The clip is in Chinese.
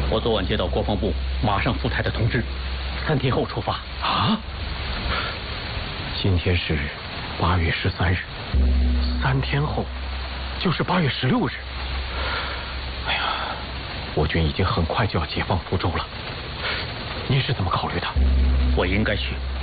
我昨晚接到国防部马上赴台的通知，3天后出发。 啊？今天是8月13日，3天后就是8月16日。哎呀，我军已经很快就要解放福州了，您是怎么考虑的？ 我应该去。